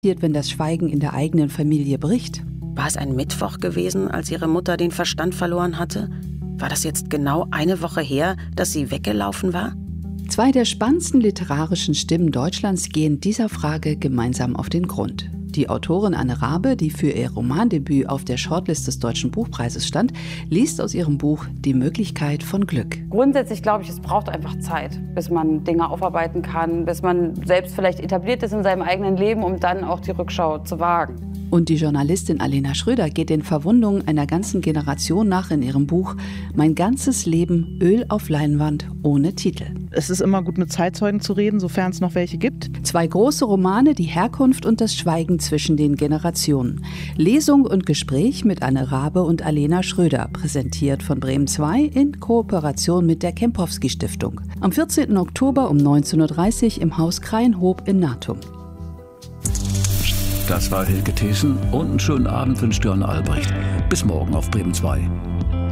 wenn das Schweigen in der eigenen Familie bricht? War es ein Mittwoch gewesen, als ihre Mutter den Verstand verloren hatte? War das jetzt genau eine Woche her, dass sie weggelaufen war? Zwei der spannendsten literarischen Stimmen Deutschlands gehen dieser Frage gemeinsam auf den Grund. Die Autorin Anne Rabe, die für ihr Romandebüt auf der Shortlist des Deutschen Buchpreises stand, liest aus ihrem Buch Die Möglichkeit von Glück. Grundsätzlich glaube ich, es braucht einfach Zeit, bis man Dinge aufarbeiten kann, bis man selbst vielleicht etabliert ist in seinem eigenen Leben, um dann auch die Rückschau zu wagen. Und die Journalistin Alena Schröder geht den Verwundungen einer ganzen Generation nach in ihrem Buch Mein ganzes Leben Öl auf Leinwand ohne Titel. Es ist immer gut, mit Zeitzeugen zu reden, sofern es noch welche gibt. Zwei große Romane, die Herkunft und das Schweigen zwischen den Generationen. Lesung und Gespräch mit Anne Rabe und Alena Schröder, präsentiert von Bremen 2 in Kooperation mit der Kempowski-Stiftung. Am 14. Oktober um 19.30 Uhr im Haus Kreinhob in Natum. Das war Hilke Thesen und einen schönen Abend wünscht Jörn Albrecht. Bis morgen auf Bremen 2.